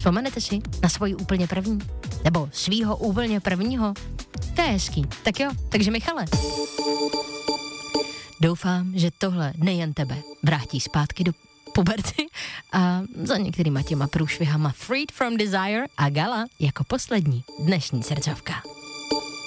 Vzpomenete si na svoji úplně první? Nebo svýho úplně prvního? To je hezký. Tak jo, takže Michale. Doufám, že tohle nejen tebe vrátí zpátky do puberty a za některýma těma průšvihama Freed from Desire a Gala jako poslední dnešní srdcovka.